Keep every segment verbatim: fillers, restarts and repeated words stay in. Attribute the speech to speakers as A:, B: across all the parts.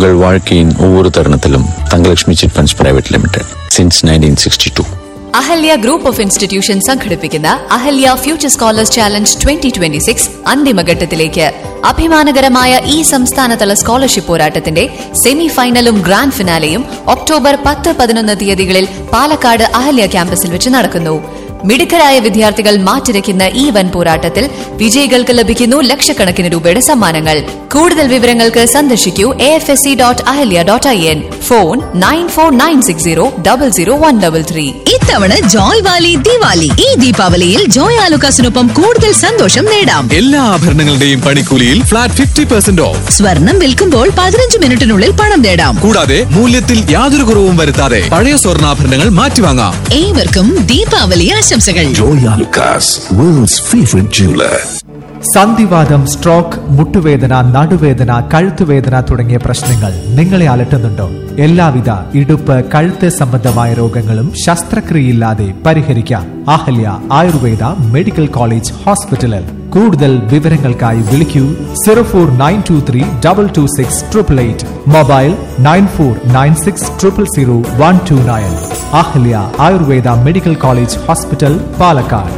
A: உங்கள் வாழ்க்கையின் ஒவ்வொரு தருணத்திலும் Thangalakshmi chit funds private limited since nineteen sixty to.
B: Ahalya group of institution സംഘടിപ്പിക്കുന്ന Ahalya future scholars challenge twenty twenty six അന്തിമഘട്ടത്തിലേക്ക്. അഭിമാനകരമായ ഈ സംസ്ഥാനതല സ്കോളർഷിപ്പ് പോരാട്ടത്തിന്റെ സെമി ഫൈനലും ഗ്രാൻഡ് ഫിനാലെയും ഒക്ടോബർ പത്ത് പതിനൊന്ന് തീയതികളിൽ പാലക്കാട് അഹല്യ ക്യാമ്പസിൽ വെച്ച് നടക്കുന്നു. മിടുക്കരായ വിദ്യാർത്ഥികൾ മാറ്റിരയ്ക്കുന്ന ഈ വൻ പോരാട്ടത്തിൽ വിജയികൾക്ക് ലഭിക്കുന്നു ലക്ഷക്കണക്കിന് രൂപയുടെ സമ്മാനങ്ങൾ. കൂടുതൽ വിവരങ്ങൾക്ക് സന്ദർശിക്കൂ A F S C dot Ahalya dot I N. Phone nine four nine six zero double zero one double three.
C: ഇത്തവണ ജോയ് വാലി ദിവാലി. ഈ ദീപാവലിയിൽ ജോയ് ആലുക്കാസിനൊപ്പം കൂടുതൽ സന്തോഷം നേടാം.
D: എല്ലാ ആഭരണങ്ങളുടെയും പണിക്കൂലിയിൽ ഫ്ലാറ്റ് ഫിഫ്റ്റി പെർസെന്റ് ഓഫ്.
C: സ്വർണം വിൽക്കുമ്പോൾ പതിനഞ്ച് മിനിറ്റിനുള്ളിൽ പണം നേടാം.
D: കൂടാതെ മൂല്യത്തിൽ യാതൊരു കുറവും വരുത്താതെ പഴയ സ്വർണ്ണാഭരണങ്ങൾ മാറ്റിവാങ്ങാം.
C: ഏവർക്കും ദീപാവലി ആശംസകൾ.
E: Joy Alucas, world's favorite jeweler.
F: സന്ധിവാതം, stroke, മുട്ടുവേദന, നടുവേദന, കഴുത്തുവേദന തുടങ്ങിയ പ്രശ്നങ്ങൾ നിങ്ങളെ അലട്ടുന്നുണ്ടോ? എല്ലാവിധ ഇടുപ്പ്, കഴുത്ത് സംബന്ധമായ രോഗങ്ങളും ശസ്ത്രക്രിയയില്ലാതെ പരിഹരിക്കാം അഹല്യ ആയുർവേദ മെഡിക്കൽ കോളേജ് ഹോസ്പിറ്റലിൽ. കൂടുതൽ വിവരങ്ങൾക്കായി വിളിക്കൂ zero four nine to three double two six triple eight. Mobile nine four nine six triple zero one two nine. Ahalya Ayurveda medical college hospital, Palakkad.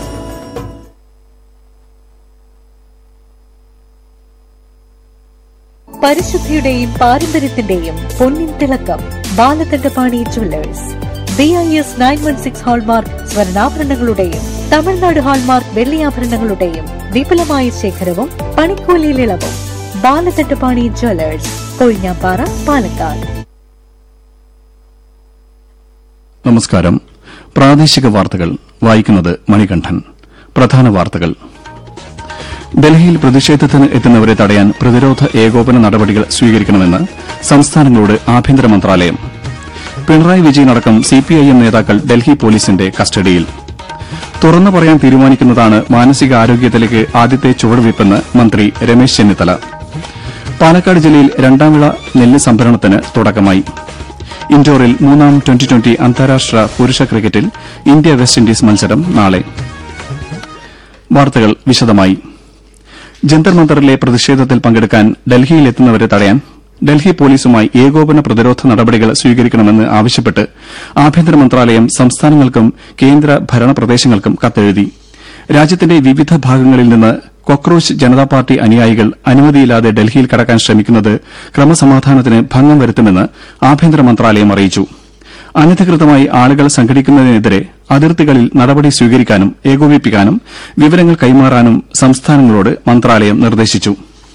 G: പരിശുദ്ധിയുടെയും പാരമ്പര്യത്തിന്റെയും പൊന്നിൻ തിളക്കം Balakandapani jewellers. B I S nine one six hallmark സ്വർണ്ണാഭരണങ്ങളുടെയും Tamil Nadu hallmark വെള്ളിയാഭരണങ്ങളുടെയും വിപുലമായ ശേഖരവും പണിക്കൂലിയിൽ ഇളവും. Balakandapani jewellers, Kozhinjampara, Palakkad.
H: നമസ്കാരം. പ്രാദേശിക വാർത്തകൾ വായിക്കുന്നത് മണികണ്ഠൻ. പ്രധാന വാർത്തകൾ. ഡൽഹിയിൽ പ്രതിഷേധത്തിന് എത്തുന്നവരെ തടയാൻ പ്രതിരോധ ഏകോപന നടപടികൾ സ്വീകരിക്കണമെന്ന് സംസ്ഥാനങ്ങളോട് ആഭ്യന്തര മന്ത്രാലയം. പിണറായി വിജയനടക്കം സിപിഐഎം നേതാക്കൾ ഡൽഹി പോലീസിന്റെ കസ്റ്റഡിയിൽ. തുറന്നു പറയാൻ തീരുമാനിക്കുന്നതാണ് മാനസികാരോഗ്യത്തിലേക്ക് ആദ്യത്തെ ചുവടുവയ്പ്പെന്ന് മന്ത്രി രമേശ് ചെന്നിത്തല. പാലക്കാട് ജില്ലയിൽ രണ്ടാം വിള നെല്ല് സംഭരണത്തിന് തുടക്കമായി. ഇൻഡോറിൽ മൂന്നാം ട്വന്റി ട്വന്റി അന്താരാഷ്ട്ര പുരുഷ ക്രിക്കറ്റിൽ ഇന്ത്യ വെസ്റ്റ് ഇൻഡീസ് മത്സരം നാളെ. വാർത്തകൾ വിശദമായി. ജന്തർ മന്ദറിലെ പ്രതിഷേധത്തിൽ പങ്കെടുക്കാൻ ഡൽഹിയിലെത്തുന്നവരെ തടയാൻ ഡൽഹി പോലീസുമായി ഏകോപന പ്രതിരോധ നടപടികൾ സ്വീകരിക്കണമെന്ന് ആവശ്യപ്പെട്ട് ആഭ്യന്തര മന്ത്രാലയം സംസ്ഥാനങ്ങൾക്കും കേന്ദ്ര ഭരണ പ്രദേശങ്ങൾക്കും കത്തെഴുതി. രാജ്യത്തിന്റെ വിവിധ ഭാഗങ്ങളിൽ നിന്ന് കോക്രോച്ച് ജനതാ പാർട്ടി അനുയായികൾ അനുമതിയില്ലാതെ ഡൽഹിയിൽ കടക്കാൻ ശ്രമിക്കുന്നത് ക്രമസമാധാനത്തിന് ഭംഗം വരുത്തുമെന്ന് ആഭ്യന്തര മന്ത്രാലയം അറിയിച്ചു. അനധികൃതമായി ആളുകൾ സംഘടിക്കുന്നതിനെതിരെ അതിർത്തികളിൽ നടപടി സ്വീകരിക്കാനും ഏകോപിപ്പിക്കാനും വിവരങ്ങൾ കൈമാറാനും സംസ്ഥാനങ്ങളോട് മന്ത്രാലയം നിർദ്ദേശിച്ചു.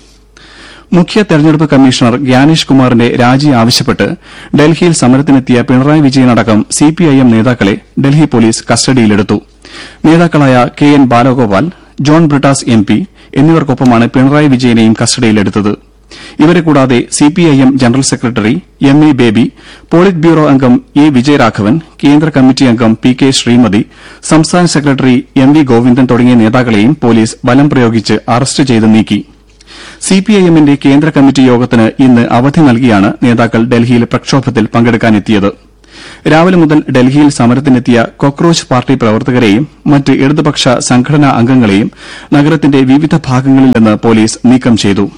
H: മുഖ്യ തെരഞ്ഞെടുപ്പ് കമ്മീഷണർ ഗ്യാനേഷ് കുമാറിന്റെ രാജി ആവശ്യപ്പെട്ട് ഡൽഹിയിൽ സമരത്തിനെത്തിയ പിണറായി വിജയനടക്കം സിപിഐഎം നേതാക്കളെ ഡൽഹി പോലീസ് കസ്റ്റഡിയിലെടുത്തു. നേതാക്കളായ K N Balagopal, John Brittas M P എന്നിവർക്കൊപ്പമാണ് Pinarayi വിജയനെയും കസ്റ്റഡിയിലെടുത്തത്. ഇവരെ കൂടാതെ CPIM general secretary M A baby, polit bureau അംഗം എ വിജയരാഘവൻ, കേന്ദ്ര കമ്മിറ്റി അംഗം പി കെ ശ്രീമതി, സംസ്ഥാന സെക്രട്ടറി എം വി ഗോവിന്ദൻ തുടങ്ങിയ നേതാക്കളെയും പോലീസ് ബലം പ്രയോഗിച്ച് അറസ്റ്റ് ചെയ്ത് നീക്കി. സിപിഐഎമ്മിന്റെ കേന്ദ്ര കമ്മിറ്റി യോഗത്തിന് ഇന്ന് അവധി നൽകിയാണ് നേതാക്കൾ ഡൽഹിയിൽ പ്രക്ഷോഭത്തിൽ പങ്കെടുക്കാനെത്തിയത്. രാവിലെ മുതൽ ഡൽഹിയിൽ സമരത്തിനെത്തിയ കോക്രോച്ച് പാർട്ടി പ്രവർത്തകരെയും മറ്റ് ഇടതുപക്ഷ സംഘടനാ അംഗങ്ങളെയും നഗരത്തിന്റെ വിവിധ ഭാഗങ്ങളിൽ നിന്ന് പോലീസ് നീക്കം ചെയ്തു.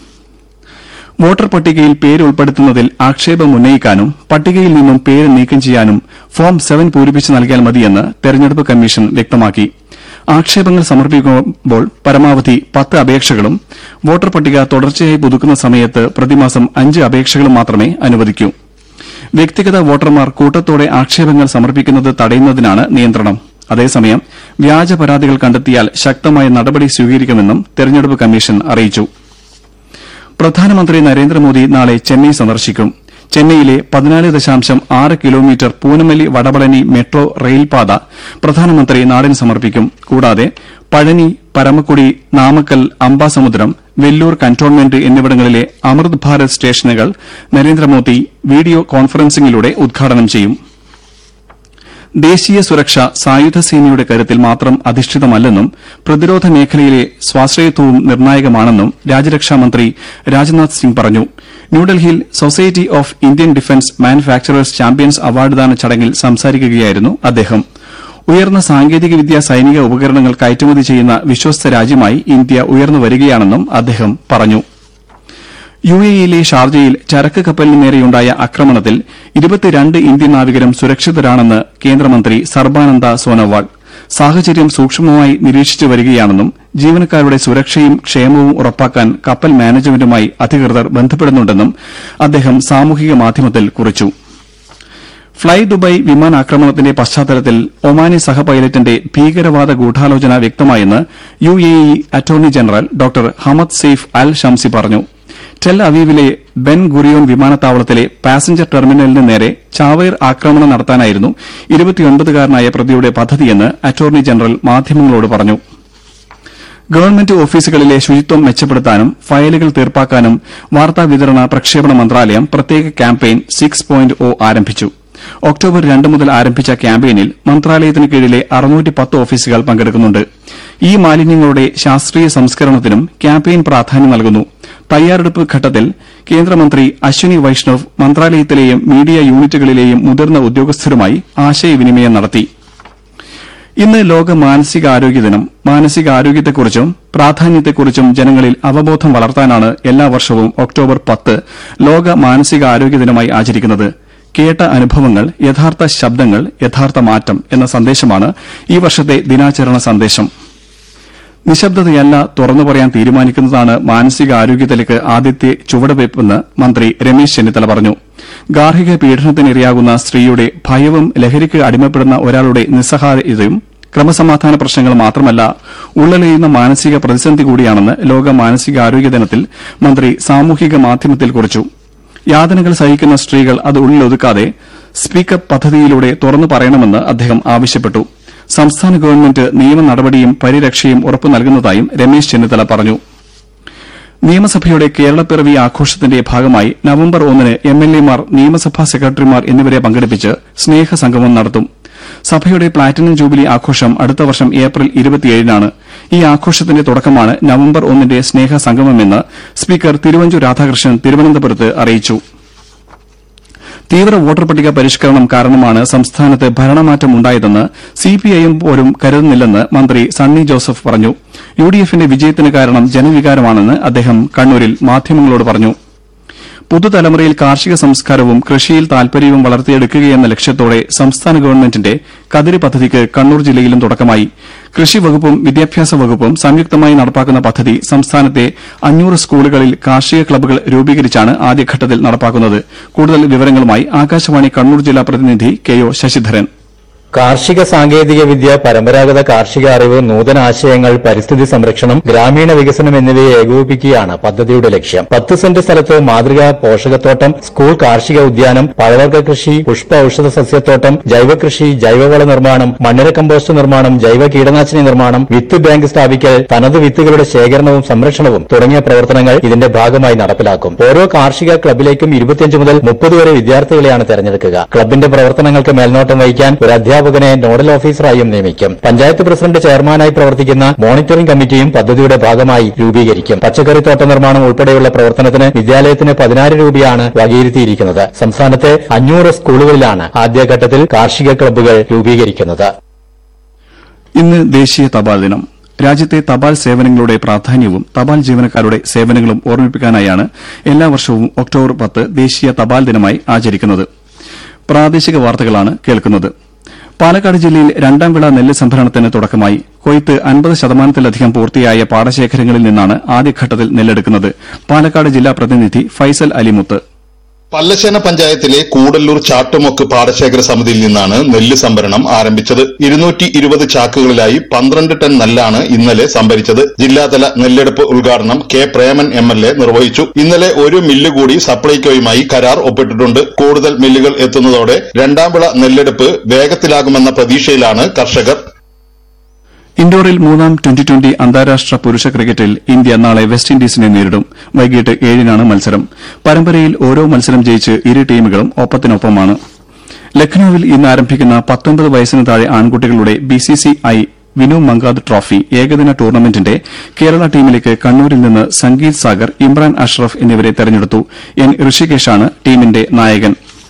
H: വോട്ടർ പട്ടികയിൽ പേര് ഉൾപ്പെടുത്തുന്നതിൽ ആക്ഷേപമുന്നയിക്കാനും പട്ടികയിൽ നിന്നും പേര് നീക്കം ചെയ്യാനും ഫോം സെവൻ പൂരിപ്പിച്ച് നൽകിയാൽ മതിയെന്ന് തെരഞ്ഞെടുപ്പ് കമ്മീഷൻ വ്യക്തമാക്കി. ആക്ഷേപങ്ങൾ സമർപ്പിക്കുമ്പോൾ പരമാവധി പത്ത് അപേക്ഷകളും വോട്ടർ പട്ടിക തുടർച്ചയായി പുതുക്കുന്ന സമയത്ത് പ്രതിമാസം അഞ്ച് അപേക്ഷകളും മാത്രമേ അനുവദിക്കൂ. വ്യക്തിഗത വോട്ടർമാർ കൂട്ടത്തോടെ ആക്ഷേപങ്ങൾ സമർപ്പിക്കുന്നത് തടയുന്നതിനാണ് നിയന്ത്രണം. അതേസമയം വ്യാജ പരാതികൾ കണ്ടെത്തിയാൽ ശക്തമായ നടപടി സ്വീകരിക്കുമെന്നും തെരഞ്ഞെടുപ്പ് കമ്മീഷൻ അറിയിച്ചു. പ്രധാനമന്ത്രി നരേന്ദ്രമോദി നാളെ ചെന്നൈ സന്ദർശിക്കും. ചെന്നൈയിലെ പതിനാല് ദശാംശം ആറ് കിലോമീറ്റർ പൂനമല്ലി വടപളനി മെട്രോ റെയിൽപാത പ്രധാനമന്ത്രി നാടിന് സമർപ്പിക്കും. കൂടാതെ പഴനി, പരമക്കുടി, നാമക്കൽ, അംബാസമുദ്രം, വെല്ലൂർ കന്റോൺമെന്റ് എന്നിവിടങ്ങളിലെ അമൃത് ഭാരത് സ്റ്റേഷനുകൾ നരേന്ദ്രമോദി വീഡിയോ കോൺഫറൻസിംഗിലൂടെ ഉദ്ഘാടനം ചെയ്യും. ദേശീയ സുരക്ഷ സായുധ സേനയുടെ കരുത്തിൽ മാത്രം അധിഷ്ഠിതമല്ലെന്നും പ്രതിരോധ മേഖലയിലെ സ്വാശ്രയത്വവും നിർണായകമാണെന്നും രാജ്യരക്ഷാമന്ത്രി രാജ്നാഥ് സിംഗ് പറഞ്ഞു. ന്യൂഡൽഹിയിൽ society of Indian defence manufacturers champions അവാർഡ്ദാന ചടങ്ങിൽ സംസാരിക്കുകയായിരുന്നു അദ്ദേഹം. ഉയർന്ന സാങ്കേതികവിദ്യ സൈനിക ഉപകരണങ്ങൾ കയറ്റുമതി ചെയ്യുന്ന വിശ്വസ്ത രാജ്യമായി ഇന്ത്യ ഉയർന്നുവരികയാണെന്നും അദ്ദേഹം പറഞ്ഞു. യു എ ഇയിലെ ഷാർജയിൽ ചരക്ക് കപ്പലിന് നേരെയുണ്ടായ ആക്രമണത്തിൽ ഇരുപത്തിരണ്ട് ഇന്ത്യൻ നാവികരും സുരക്ഷിതരാണെന്ന് കേന്ദ്രമന്ത്രി സർബാനന്ദ സോനോവാൾ. സാഹചര്യം സൂക്ഷ്മമായി നിരീക്ഷിച്ചു വരികയാണെന്നും ജീവനക്കാരുടെ സുരക്ഷയും ക്ഷേമവും ഉറപ്പാക്കാൻ കപ്പൽ മാനേജ്മെന്റുമായി അധികൃതർ ബന്ധപ്പെടുന്നുണ്ടെന്നും അദ്ദേഹം സാമൂഹിക മാധ്യമത്തിൽ കുറിച്ചു. ഫ്ളൈ ദുബായ് വിമാനാക്രമണത്തിന്റെ പശ്ചാത്തലത്തിൽ ഒമാനി സഹപൈലറ്റിന്റെ ഭീകരവാദ ഗൂഢാലോചന വ്യക്തമായെന്ന് U A E attorney general doctor Hamad Saif അൽ ഷംസി പറഞ്ഞു. ടെൽ അവീവിലെ ബെൻ ഗുറിയോൺ വിമാനത്താവളത്തിലെ പാസഞ്ചർ ടെർമിനലിന് നേരെ ചാവേർ ആക്രമണം നടത്താനായിരുന്നു ഇരുപത്തിയൊൻപതുകാരനായ പ്രതിയുടെ പദ്ധതിയെന്ന് അറ്റോർണി ജനറൽ മാധ്യമങ്ങളോട് പറഞ്ഞു. ഗവൺമെന്റ് ഓഫീസുകളിലെ ശുചിത്വം മെച്ചപ്പെടുത്താനും ഫയലുകൾ തീർപ്പാക്കാനും വാർത്താവിതരണ പ്രക്ഷേപണ മന്ത്രാലയം പ്രത്യേക ക്യാമ്പയിൻ സിക്സ് പോയിന്റ് ഒ ആരംഭിച്ചു. ഒക്ടോബർ രണ്ട് മുതൽ ആരംഭിച്ച ക്യാമ്പയിനിൽ മന്ത്രാലയത്തിന് കീഴിലെ അറുന്നൂറ്റി പത്ത് ഓഫീസുകൾ പങ്കെടുക്കുന്നുണ്ട്. ഈ മാലിന്യങ്ങളുടെ ശാസ്ത്രീയ സംസ്കരണത്തിനും ക്യാമ്പയിൻ പ്രാധാന്യം നൽകുന്നു. തയ്യാറെടുപ്പ് ഘട്ടത്തിൽ കേന്ദ്രമന്ത്രി അശ്വിനി വൈഷ്ണവ് മന്ത്രാലയത്തിലെയും മീഡിയ യൂണിറ്റുകളിലെയും മുതിർന്ന ഉദ്യോഗസ്ഥരുമായി ആശയവിനിമയം നടത്തി. ഇന്ന് ലോക മാനസികാരോഗ്യ ദിനം. മാനസികാരോഗ്യത്തെക്കുറിച്ചും പ്രാധാന്യത്തെക്കുറിച്ചും ജനങ്ങളിൽ അവബോധം വളർത്താനാണ് എല്ലാ വർഷവും ഒക്ടോബർ പത്ത് ലോക മാനസികാരോഗ്യ ദിനമായി ആചരിക്കുന്നത്. കേട്ട അനുഭവങ്ങൾ, യഥാർത്ഥ ശബ്ദങ്ങൾ, യഥാർത്ഥ മാറ്റം എന്ന സന്ദേശമാണ് ഈ വർഷത്തെ ദിനാചരണ സന്ദേശം. നിശബ്ദതയല്ല, തുറന്നു പറയാൻ തീരുമാനിക്കുന്നതാണ് മാനസികാരോഗ്യത്തിലേക്ക് ആദ്യത്തെ ചുവടുവയ്പെന്ന് മന്ത്രി രമേശ് ചെന്നിത്തല പറഞ്ഞു. ഗാർഹിക പീഡനത്തിനിരയാകുന്ന സ്ത്രീയുടെ ഭയവും ലഹരിക്ക് അടിമപ്പെടുന്ന ഒരാളുടെ നിസ്സഹായതയും ക്രമസമാധാന പ്രശ്നങ്ങൾ മാത്രമല്ല, ഉള്ളലെയുന്ന മാനസിക പ്രതിസന്ധി കൂടിയാണെന്ന് ലോക മാനസികാരോഗ്യ ദിനത്തിൽ മന്ത്രി സാമൂഹിക മാധ്യമത്തിൽ കുറിച്ചു. യാതനകൾ സഹിക്കുന്ന സ്ത്രീകൾ അത് ഉള്ളിലൊതുക്കാതെ സ്പീക്കപ്പ് പദ്ധതിയിലൂടെ തുറന്നു പറയണമെന്ന് അദ്ദേഹം ആവശ്യപ്പെട്ടു. സംസ്ഥാന ഗവൺമെന്റ് നിയമ നടപടിയും പരിരക്ഷയും ഉറപ്പു നൽകുന്നതായും രമേശ് ചെന്നിത്തല പറഞ്ഞു. നിയമസഭയുടെ കേരളപ്പിറവി ആഘോഷത്തിന്റെ ഭാഗമായി നവംബർ ഒന്നിന് എംഎൽഎമാർ, നിയമസഭാ സെക്രട്ടറിമാർ എന്നിവരെ പങ്കെടുപ്പിച്ച് സ്നേഹസംഗമം നടത്തും. സഭയുടെ പ്ലാറ്റിനം ജൂബിലി ആഘോഷം അടുത്ത വർഷം ഏപ്രിൽ ഇരുപത്തിയേഴിനാണ്. ഈ ആഘോഷത്തിന്റെ തുടക്കമാണ് നവംബർ ഒന്നിന്റെ സ്നേഹസംഗമമെന്ന് സ്പീക്കർ തിരുവഞ്ചൂർ രാധാകൃഷ്ണൻ തിരുവനന്തപുരത്ത് അറിയിച്ചു. തീവ്ര വോട്ടർ പട്ടിക പരിഷ്കരണം കാരണമാണ് സംസ്ഥാനത്ത് ഭരണമാറ്റം ഉണ്ടായതെന്ന് സിപിഐഎം പോലും കരുതുന്നില്ലെന്ന് മന്ത്രി സണ്ണി ജോസഫ് പറഞ്ഞു. യുഡിഎഫിന്റെ വിജയത്തിന് കാരണം ജനവികാരമാണെന്ന് അദ്ദേഹം കണ്ണൂരിൽ മാധ്യമങ്ങളോട് പറഞ്ഞു. പുതുതലമുറയിൽ കാർഷിക സംസ്കാരവും കൃഷിയിൽ താൽപര്യവും വളർത്തിയെടുക്കുകയെന്ന ലക്ഷ്യത്തോടെ സംസ്ഥാന ഗവൺമെന്റിന്റെ കതിര് പദ്ധതിക്ക് കണ്ണൂർ ജില്ലയിലും തുടക്കമായി. കൃഷി വകുപ്പും വിദ്യാഭ്യാസ വകുപ്പും സംയുക്തമായി നടപ്പാക്കുന്ന പദ്ധതി സംസ്ഥാനത്തെ അഞ്ഞൂറ് സ്കൂളുകളിൽ കാർഷിക ക്ലബ്ബുകൾ രൂപീകരിച്ചാണ് ആദ്യഘട്ടത്തിൽ നടപ്പാക്കുന്നത്. കൂടുതൽ വിവരങ്ങളുമായി ആകാശവാണി കണ്ണൂർ ജില്ലാ പ്രതിനിധി കെ ഒ ശശിധരൻ.
I: കാർഷിക സാങ്കേതിക വിദ്യ, പരമ്പരാഗത കാർഷിക അറിവ്, നൂതന ആശയങ്ങൾ, പരിസ്ഥിതി സംരക്ഷണം, ഗ്രാമീണ വികസനം എന്നിവയെ ഏകോപിപ്പിക്കുകയാണ് പദ്ധതിയുടെ ലക്ഷ്യം. പത്ത് സെന്റ് സ്ഥലത്ത് മാതൃകാ പോഷകത്തോട്ടം, സ്കൂൾ കാർഷിക ഉദ്യാനം, പഴവർഗ്ഗ കൃഷി, പുഷ്പ ഔഷധ സസ്യത്തോട്ടം, ജൈവകൃഷി, ജൈവവള നിർമ്മാണം, മണ്ണിര കമ്പോസ്റ്റ് നിർമ്മാണം, ജൈവ കീടനാശിനി നിർമ്മാണം, വിത്ത് ബാങ്ക് സ്ഥാപിക്കൽ, തനത് വിത്തുകളുടെ ശേഖരണവും സംരക്ഷണവും തുടങ്ങിയ പ്രവർത്തനങ്ങൾ ഇതിന്റെ ഭാഗമായി നടപ്പിലാക്കും. ഓരോ കാർഷിക ക്ലബിലേക്കും ഇരുപത്തിയഞ്ച് മുതൽ മുപ്പത് വരെ വിദ്യാർത്ഥികളെയാണ് തെരഞ്ഞെടുക്കുക. ക്ലബിന്റെ പ്രവർത്തനങ്ങൾക്ക് മേൽനോട്ടം വഹിക്കാൻ ഒരു അധ്യാപകനെ നോഡൽ ഓഫീസറായും നിയമിക്കും. പഞ്ചായത്ത് പ്രസിഡന്റ് ചെയർമാനായി പ്രവർത്തിക്കുന്ന മോണിറ്ററിംഗ് കമ്മിറ്റിയും പദ്ധതിയുടെ ഭാഗമായി രൂപീകരിക്കും. പച്ചക്കറിത്തോട്ട നിർമ്മാണം ഉൾപ്പെടെയുള്ള പ്രവർത്തനത്തിന് വിദ്യാലയത്തിന് പതിനായിരം രൂപയാണ് വകയിരുത്തിയിരിക്കുന്നത്. സംസ്ഥാനത്തെ അഞ്ഞൂറ് സ്കൂളുകളിലാണ് ആദ്യഘട്ടത്തിൽ കാർഷിക ക്ലബ്ബുകൾ രൂപീകരിക്കുന്നത്.
H: ഇന്ന് ദേശീയ തപാൽ ദിനം. രാജ്യത്തെ തപാൽ സേവനങ്ങളുടെ പ്രാധാന്യവും തപാൽ ജീവനക്കാരുടെ സേവനങ്ങളും ഓർമ്മിപ്പിക്കാനായാണ് എല്ലാ വർഷവും ഒക്ടോബർ പത്ത് ദേശീയ തപാൽ ദിനമായി ആചരിക്കുന്നത്. പ്രാദേശിക വാർത്തകളാണ് കേൾക്കുന്നത്. പാലക്കാട് ജില്ലയിൽ രണ്ടാം വിള നെല്ല് സംഭരണത്തിന് തുടക്കമായി. കൊയ്ത്ത് അൻപത് ശതമാനത്തിലധികം പൂർത്തിയായ പാടശേഖരങ്ങളിൽ നിന്നാണ് ആദ്യഘട്ടത്തിൽ നെല്ലെടുക്കുന്നത്. പാലക്കാട് ജില്ലാ പ്രതിനിധി ഫൈസൽ അലിമുത്ത്.
J: പല്ലശ്ശേന പഞ്ചായത്തിലെ കൂടല്ലൂർ ചാട്ടുമൊക്ക് പാടശേഖര സമിതിയിൽ നിന്നാണ് നെല്ല് സംഭരണം ആരംഭിച്ചത്. ഇരുന്നൂറ്റി ഇരുപത് ചാക്കുകളിലായി പന്ത്രണ്ട് ടൺ നെല്ലാണ് ഇന്നലെ സംഭരിച്ചത്. ജില്ലാതല നെല്ലെടുപ്പ് ഉദ്ഘാടനം K Preman M L A നിർവഹിച്ചു. ഇന്നലെ ഒരു മില്ല് കൂടി സപ്ലൈകോയുമായി കരാർ ഒപ്പിട്ടിട്ടുണ്ട്. കൂടുതൽ മില്ലുകൾ എത്തുന്നതോടെ രണ്ടാം വിള നെല്ലെടുപ്പ് വേഗത്തിലാകുമെന്ന പ്രതീക്ഷയിലാണ് കർഷകർ.
H: ഇൻഡോറിൽ മൂന്നാം ട്വന്റി ട്വന്റി അന്താരാഷ്ട്ര പുരുഷ ക്രിക്കറ്റിൽ ഇന്ത്യ നാളെ വെസ്റ്റ് ഇൻഡീസിനെ നേരിടും. വൈകിട്ട് ഏഴിനാണ് മത്സരം. പരമ്പരയിൽ ഓരോ മത്സരം ജയിച്ച് ഇരു ടീമുകളും ഒപ്പത്തിനൊപ്പമാണ്. ലക്നൌവിൽ ഇന്ന് ആരംഭിക്കുന്ന പത്തൊൻപത് വയസ്സിന് താഴെ ആൺകുട്ടികളുടെ ബിസിസിഐ വിനു മങ്കാദ് ട്രോഫി ഏകദിന ടൂർണമെന്റിന്റെ കേരള ടീമിലേക്ക് കണ്ണൂരിൽ നിന്ന് സംഗീത് സാഗർ, ഇമ്രാൻ അഷ്റഫ് എന്നിവരെ തെരഞ്ഞെടുത്തു. എൻ ഋഷികേഷാണ് ടീമിന്റെ നായകൻ.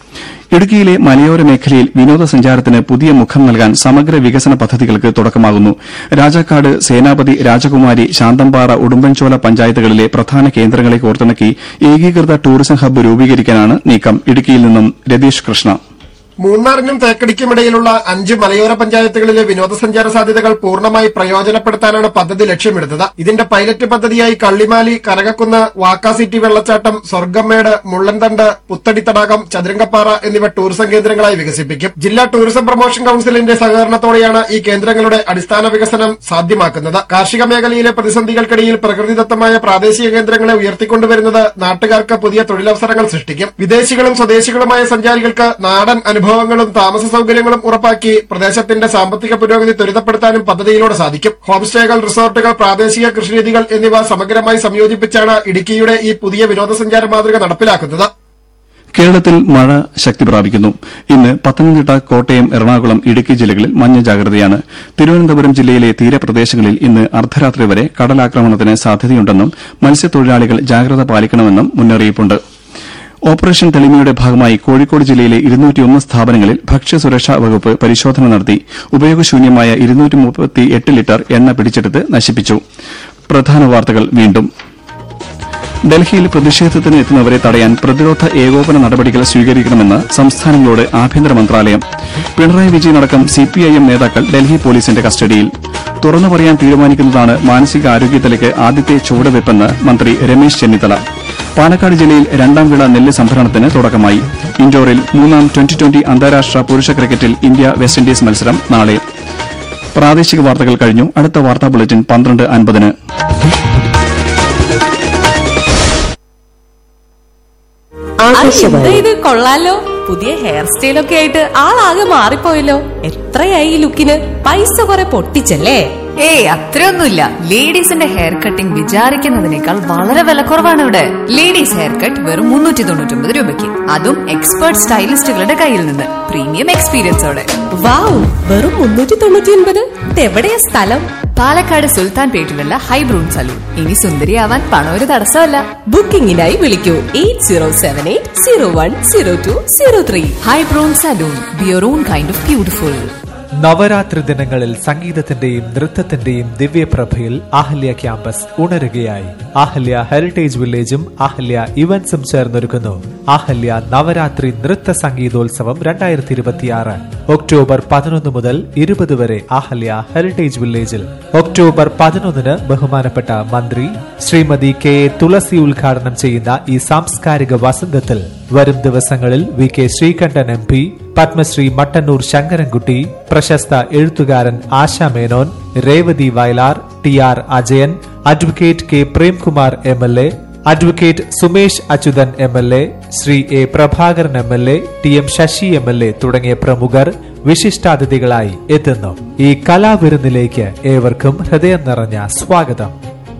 H: ഇടുക്കിയിലെ മലയോര മേഖലയിൽ വിനോദസഞ്ചാരത്തിന് പുതിയ മുഖം നൽകാൻ സമഗ്ര വികസന പദ്ധതികൾക്ക് തുടക്കമാകുന്നു. രാജാക്കാട്, സേനാപതി, രാജകുമാരി, ശാന്തമ്പാറ, ഉടുമ്പൻചോല പഞ്ചായത്തുകളിലെ പ്രധാന കേന്ദ്രങ്ങളെ കോർത്തിണക്കി ഏകീകൃത ടൂറിസം ഹബ്ബ് രൂപീകരിക്കാനാണ് നീക്കം. ഇടുക്കിയിൽ നിന്നും രതീഷ് കൃഷ്ണ.
K: മൂന്നാറിനും തേക്കടിക്കുമിടയിലുള്ള അഞ്ച് മലയോര പഞ്ചായത്തുകളിലെ വിനോദസഞ്ചാര സാധ്യതകൾ പൂർണ്ണമായി പ്രയോജനപ്പെടുത്താനാണ് പദ്ധതി ലക്ഷ്യമിടുന്നത്. ഇതിന്റെ പൈലറ്റ് പദ്ധതിയായി കള്ളിമാലി, കനകക്കുന്ന്, വാക്കാസിറ്റി വെള്ളച്ചാട്ടം, സ്വർഗമേട്, മുള്ളൻതണ്ട്, പുത്തടി തടാകം, ചതുരംഗപ്പാറ എന്നിവ ടൂറിസം കേന്ദ്രങ്ങളായി വികസിപ്പിക്കും. ജില്ലാ ടൂറിസം പ്രൊമോഷൻ കൌൺസിലിന്റെ സഹകരണത്തോടെയാണ് ഈ കേന്ദ്രങ്ങളുടെ അടിസ്ഥാന വികസനം സാധ്യമാക്കുന്നത്. കാർഷിക മേഖലയിലെ പ്രതിസന്ധികൾക്കിടയിൽ പ്രകൃതിദത്തമായ പ്രാദേശിക കേന്ദ്രങ്ങളെ ഉയർത്തിക്കൊണ്ടുവരുന്നത് നാട്ടുകാർക്ക് പുതിയ തൊഴിലവസരങ്ങൾ സൃഷ്ടിക്കും. വിദേശികളും സ്വദേശികളുമായ സഞ്ചാരികൾക്ക് നാടൻ അനുഭവം അനുഭവങ്ങളും താമസ സൌകര്യങ്ങളും ഉറപ്പാക്കി പ്രദേശത്തിന്റെ സാമ്പത്തിക പുരോഗതി ത്വരിതപ്പെടുത്താനും പദ്ധതിയിലൂടെ സാധിക്കും. ഹോം സ്റ്റേകൾ, റിസോർട്ടുകൾ, പ്രാദേശിക കൃഷിരീതികൾ എന്നിവ സമഗ്രമായി സംയോജിപ്പിച്ചാണ് ഇടുക്കിയുടെ ഈ പുതിയ വിനോദസഞ്ചാര മാതൃക നടപ്പിലാക്കുന്നത്.
H: കേരളത്തിൽ മഴ ശക്തി പ്രാപിക്കുന്നു. ഇന്ന് പത്തനംതിട്ട, കോട്ടയം, എറണാകുളം, ഇടുക്കി ജില്ലകളിൽ മഞ്ഞ ജാഗ്രതയാണ്. തിരുവനന്തപുരം ജില്ലയിലെ തീരപ്രദേശങ്ങളിൽ ഇന്ന് അർദ്ധരാത്രി വരെ കടലാക്രമണത്തിന് സാധ്യതയുണ്ടെന്നും മത്സ്യത്തൊഴിലാളികൾ ജാഗ്രത പാലിക്കണമെന്നും മുന്നറിയിപ്പുണ്ട്. ഓപ്പറേഷൻ തെളിമയുടെ ഭാഗമായി കോഴിക്കോട് ജില്ലയിലെ ഇരുന്നൂറ്റിയൊന്ന് സ്ഥാപനങ്ങളിൽ ഭക്ഷ്യസുരക്ഷാ വകുപ്പ് പരിശോധന നടത്തി. ഉപയോഗശൂന്യമായ ഇരുന്നൂറ്റി മുപ്പത്തിയെട്ട് ലിറ്റർ എണ്ണ പിടിച്ചെടുത്ത് നശിപ്പിച്ചു. പ്രധാന വാർത്തകൾ വീണ്ടും. ഡൽഹിയിൽ പ്രതിഷേധത്തിന് എത്തുന്നവരെ തടയാൻ പ്രതിരോധ ഏകോപന നടപടികൾ സ്വീകരിക്കണമെന്ന് സംസ്ഥാനങ്ങളോട് ആഭ്യന്തര മന്ത്രാലയം. പിണറായി വിജയനടക്കം സിപിഐഎം നേതാക്കൾ ഡൽഹി പോലീസിന്റെ കസ്റ്റഡിയിൽ. തുറന്നു പറയാൻ തീരുമാനിക്കുന്നതാണ് മാനസികാരോഗ്യത്തിലേക്ക് ആദ്യത്തെ ചുവടുവയ്പ്പെന്ന് മന്ത്രി രമേശ് ചെന്നിത്തല. പാലക്കാട് ജില്ലയിൽ രണ്ടാം വിള നെല്ല് സംഭരണത്തിന് തുടക്കമായി. ഇൻഡോറിൽ മൂന്നാം ട്വന്റി ട്വന്റി അന്താരാഷ്ട്ര പുരുഷ ക്രിക്കറ്റിൽ ഇന്ത്യ വെസ്റ്റ് ഇൻഡീസ് മത്സരം നാളെ. പ്രാദേശിക വാർത്തകൾ കഴിഞ്ഞു. അടുത്ത വാർത്താ ബുള്ളറ്റിൻ പന്ത്രണ്ട് അൻപതിന്.
L: ഇത് കൊള്ളാലോ, പുതിയ ഹെയർ സ്റ്റൈലൊക്കെ ആയിട്ട് ആളാകെ മാറിപ്പോയല്ലോ. എത്രയായി ഈ ലുക്കിന്? പൈസ കുറെ പൊട്ടിച്ചല്ലേ?
B: ഏയ് അത്രയൊന്നുമില്ല. ലേഡീസിന്റെ ഹെയർ കട്ടിംഗ് വിചാരിക്കുന്നതിനേക്കാൾ വളരെ വിലക്കുറവാണ് ഇവിടെ. ലേഡീസ് ഹെയർ കട്ട് വെറും മുന്നൂറ്റി തൊണ്ണൂറ്റി ഒമ്പത് രൂപയ്ക്ക്, അതും എക്സ്പേർട്ട് സ്റ്റൈലിസ്റ്റുകളുടെ കയ്യിൽ നിന്ന്, പ്രീമിയം എക്സ്പീരിയൻസോടെ.
L: വാവ്, വെറും മുന്നൂറ്റി തൊണ്ണൂറ്റി ഒൻപത്. എവിടെയാ സ്ഥലം?
B: പാലക്കാട് സുൽത്താൻ പേട്ടിലുള്ള ഹൈബ്രൂൺ സലൂൺ. ഇനി സുന്ദരിയാവാൻ പണം ഒരു തടസ്സമല്ല.
L: ബുക്കിംഗിനായി വിളിക്കൂ eight zero seven eight zero one zero to zero three.
B: ഹൈബ്രൂൺ salon, beer on kind of beautiful.
F: Navaratri ദിനങ്ങളിൽ സംഗീതത്തിന്റെയും നൃത്തത്തിന്റെയും ദിവ്യപ്രഭയിൽ അഹല്യ ക്യാമ്പസ് ഉണരുകയായി. അഹല്യ ഹെറിറ്റേജ് വില്ലേജും അഹല്യ ഇവന്റ്സും ചേർന്നൊരുക്കുന്നു അഹല്യ നവരാത്രി നൃത്ത സംഗീതോത്സവം രണ്ടായിരത്തി ഇരുപത്തിയാറ്. ഒക്ടോബർ പതിനൊന്ന് മുതൽ ഇരുപത് വരെ അഹല്യ ഹെറിറ്റേജ് വില്ലേജിൽ. ഒക്ടോബർ പതിനൊന്നിന് ബഹുമാനപ്പെട്ട മന്ത്രി ശ്രീമതി കെ എ തുളസി ഉദ്ഘാടനം ചെയ്യുന്ന ഈ സാംസ്കാരിക വസന്തത്തിൽ വരും ദിവസങ്ങളിൽ V K Sreekandan M P, Padmashri Mattannur Sankarankutty, പ്രശസ്ത എഴുത്തുകാരൻ ആശ Menon, Revathi Vayalar, T R Ajayan, advocate K Premkumar M L A, advocate Sumesh Achuthan M L A, Shri A Prabhakaran M L A, T M Sasi M L A തുടങ്ങിയ പ്രമുഖർ വിശിഷ്ടാതിഥികളായി എത്തുന്നു. ഈ കലാവിരുന്നിലേക്ക് ഏവർക്കും ഹൃദയം നിറഞ്ഞ സ്വാഗതം.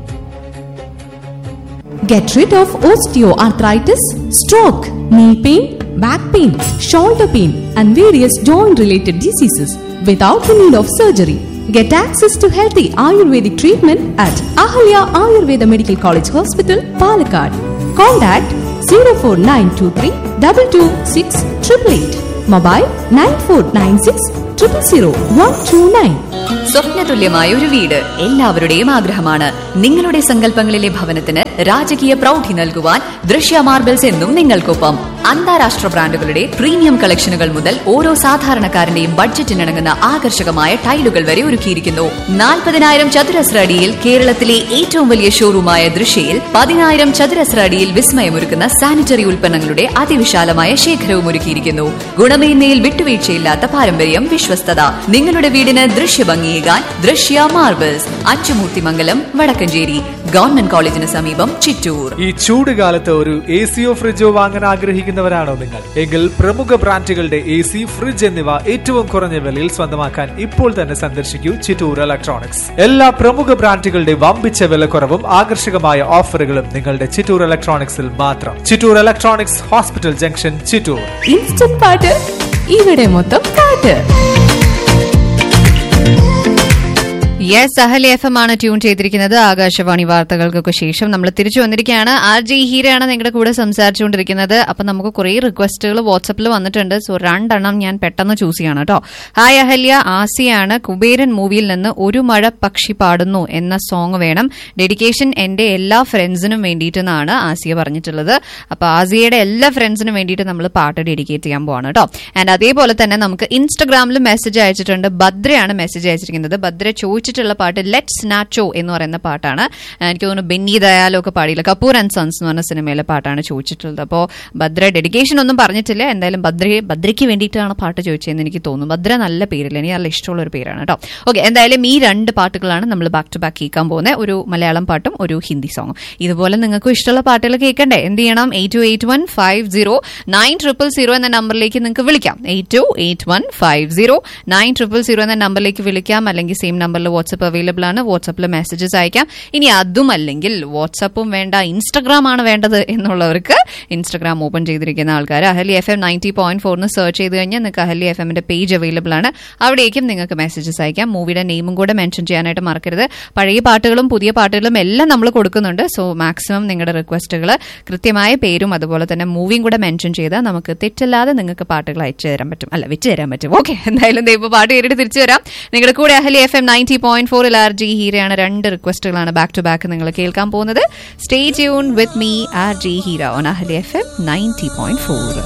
M: Get rid of osteoarthritis, stroke, knee pain, back pain, shoulder pain, and various joint-related diseases without the need of surgery. Get access to healthy Ayurvedic treatment at Ahalya Ayurveda Medical College Hospital, Palakkad. Contact zero four nine two three two two six eight eight eight. Mobile nine four nine six zero zero one two nine.
B: സ്വപ്നതുല്യമായ ഒരു വീട് എല്ലാവരുടെയും ആഗ്രഹമാണ്. നിങ്ങളുടെ സങ്കല്പങ്ങളിലെ ഭവനത്തിന് രാജകീയ പ്രൗഢി നൽകുവാൻ ദൃശ്യ മാർബിൾസ് എന്നും നിങ്ങൾക്കൊപ്പം. അന്താരാഷ്ട്ര ബ്രാൻഡുകളുടെ പ്രീമിയം കളക്ഷനുകൾ മുതൽ ഓരോ സാധാരണക്കാരന്റെയും ബഡ്ജറ്റിനിണങ്ങുന്ന ആകർഷകമായ ടൈലുകൾ വരെ ഒരുക്കിയിരിക്കുന്നു. നാൽപ്പതിനായിരം ചതുരശ്ര അടിയിൽ കേരളത്തിലെ ഏറ്റവും വലിയ ഷോറൂമായ ദൃശ്യയിൽ പതിനായിരം ചതുരശ്ര അടിയിൽ വിസ്മയമൊരുക്കുന്ന സാനിറ്ററി ഉൽപ്പന്നങ്ങളുടെ അതിവിശാലമായ ശേഖരവും ഒരുക്കിയിരിക്കുന്നു. ഗുണമേന്മയിൽ വിട്ടുവീഴ്ചയില്ലാത്ത പാരമ്പര്യം, വിശ്വസ്തത. നിങ്ങളുടെ വീടിന് ദൃശ്യഭംഗിയേകാൻ ദൃശ്യ മാർബിൾസ്, അച്ചുമൂർത്തിമംഗലം, വടക്കഞ്ചേരി, ഗവൺമെന്റ് കോളേജിന് സമീപം, ചിറ്റൂർ.
F: ഈ ചൂടുകാലത്ത് ഒരു എ സിയോ ഫ്രിഡ്ജോ വാങ്ങാൻ ആഗ്രഹിക്കുന്നവരാണോ നിങ്ങൾ? എങ്കിൽ പ്രമുഖ ബ്രാൻഡുകളുടെ എ സി, ഫ്രിഡ്ജ് എന്നിവ ഏറ്റവും കുറഞ്ഞ വിലയിൽ സ്വന്തമാക്കാൻ ഇപ്പോൾ തന്നെ സന്ദർശിക്കൂ ചിറ്റൂർ ഇലക്ട്രോണിക്സ്. എല്ലാ പ്രമുഖ ബ്രാൻഡുകളുടെ വമ്പിച്ച വിലക്കുറവും ആകർഷകമായ ഓഫറുകളും നിങ്ങളുടെ ചിറ്റൂർ ഇലക്ട്രോണിക്സിൽ മാത്രം. Chittur electronics, hospital junction, Chittur.
M: Instant പാട്ട്, ഇവിടെ മൊത്തം പാട്ട്.
B: യെസ്, അഹല്യ എഫ് എം ആണ് ട്യൂൺ ചെയ്തിരിക്കുന്നത്. ആകാശവാണി വാർത്തകൾക്കൊക്കെ ശേഷം നമ്മൾ തിരിച്ചു വന്നിരിക്കുകയാണ്. ആർ ജി ഹീരയാണ് നിങ്ങളുടെ കൂടെ സംസാരിച്ചുകൊണ്ടിരിക്കുന്നത്. അപ്പൊ നമുക്ക് കുറെ റിക്വസ്റ്റുകൾ വാട്സപ്പിൽ വന്നിട്ടുണ്ട്. സോ രണ്ടെണ്ണം ഞാൻ പെട്ടെന്ന് ചൂസ് ചെയ്യണം കേട്ടോ. ഹായ് അഹല്യ, ആസിയാണ്. കുബേരൻ മൂവിയിൽ നിന്ന് ഒരു മഴ പക്ഷി പാടുന്നു എന്ന സോങ് വേണം. ഡെഡിക്കേഷൻ എന്റെ എല്ലാ ഫ്രണ്ട്സിനും വേണ്ടിയിട്ടെന്നാണ് ആസിയ പറഞ്ഞിട്ടുള്ളത്. അപ്പൊ ആസിയയുടെ എല്ലാ ഫ്രണ്ട്സിനും വേണ്ടിയിട്ട് നമ്മൾ പാട്ട് ഡെഡിക്കേറ്റ് ചെയ്യാൻ പോവാണ് കേട്ടോ. ആൻഡ് അതേപോലെ തന്നെ നമുക്ക് ഇൻസ്റ്റഗ്രാമിൽ മെസ്സേജ് അയച്ചിട്ടുണ്ട്. ഭദ്രയാണ് മെസ്സേജ് അയച്ചിരിക്കുന്നത്. ഭദ്ര ചോദിച്ചിട്ടുള്ള പാട്ട് ലെറ്റ്സ് നാച്ചോ എന്ന് പറയുന്ന പാട്ടാണ്. എനിക്ക് തോന്നുന്നു ബെന്നി ദയാലോ ഒക്കെ പാടിയില്ല, കപൂർ ആൻഡ് സൺസ് എന്ന് പറഞ്ഞ സിനിമയിലെ പാട്ടാണ് ചോദിച്ചിട്ടുള്ളത്. അപ്പോൾ ഭദ്ര ഡെഡിക്കേഷൻ ഒന്നും പറഞ്ഞിട്ടില്ല. എന്തായാലും ഭദ്രയെ ഭദ്രയ്ക്ക് വേണ്ടിയിട്ടാണ് പാട്ട് ചോദിച്ചതെന്ന് എനിക്ക് തോന്നുന്നു. ഭദ്ര നല്ല പേരില്ല, എനിക്ക് നല്ല ഇഷ്ടമുള്ള ഒരു പേരാണ് കേട്ടോ. ഓക്കെ, എന്തായാലും ഈ രണ്ട് പാട്ടുകളാണ് നമ്മൾ ബാക്ക് ടു ബാക്ക് കേൾക്കാൻ പോകുന്നത്. ഒരു മലയാളം പാട്ടും ഒരു ഹിന്ദി സോങ്ങും. ഇതുപോലെ നിങ്ങൾക്ക് ഇഷ്ടമുള്ള പാട്ടുകൾ കേൾക്കണ്ടേ? എന്ത് ചെയ്യണം? Eight to eight one five zero nine triple zero എന്ന നമ്പറിലേക്ക് നിങ്ങൾക്ക് വിളിക്കാം. Eight to eight one five zero nine triple zero എന്ന നമ്പറിലേക്ക് വിളിക്കാം. അല്ലെങ്കിൽ സെയിം നമ്പറിൽ വാട്സ്ആപ്പ് അവൈലബിൾ ആണ്. വാട്സ്ആപ്പിൽ മെസ്സേജസ് അയക്കാം. ഇനി അതും അല്ലെങ്കിൽ വാട്സ്ആപ്പും വേണ്ട, ഇൻസ്റ്റഗ്രാം ആണ് വേണ്ടത് എന്നുള്ളവർക്ക് ഇൻസ്റ്റഗ്രാം ഓപ്പൺ ചെയ്തിരിക്കുന്ന ആൾക്കാർ Ahalya F M ninety point ഫോറിന് search ചെയ്ത് കഴിഞ്ഞാൽ നിങ്ങൾക്ക് അഹല്യ എഫ് എമ്മിന്റെ പേജ് അവൈലബിൾ ആണ്. അവിടേക്കും നിങ്ങൾക്ക് മെസ്സേജസ് അയക്കാം. മൂവിയുടെ നെയിമും കൂടെ മെൻഷൻ ചെയ്യാനായിട്ട് മറക്കരുത്. പഴയ പാട്ടുകളും പുതിയ പാട്ടുകളും എല്ലാം നമ്മൾ കൊടുക്കുന്നുണ്ട്. സോ മാക്സിമം നിങ്ങളുടെ റിക്വസ്റ്റുകൾ കൃത്യമായ പേരും അതുപോലെ തന്നെ മൂവിയും കൂടെ മെൻഷൻ ചെയ്താൽ നമുക്ക് തെറ്റില്ലാതെ നിങ്ങൾക്ക് പാട്ടുകൾ അയച്ചു തരാൻ പറ്റും, അല്ല വെച്ച് തരാൻ പറ്റും. ഓക്കെ, എന്തായാലും ദൈവം പാട്ട് കേട്ടിട്ട് തിരിച്ചു വരാം. നിങ്ങളുടെ കൂടെ Ahalya F M ninety point ഫോറിൽ ആർ ജി ഹീരയാണ്. രണ്ട് റിക്വസ്റ്റുകളാണ് ബാക്ക് ടു ബാക്ക് നിങ്ങൾ കേൾക്കാൻ പോകുന്നത്. Stay tune with me R G Heera on Ahalya F M ninety point four.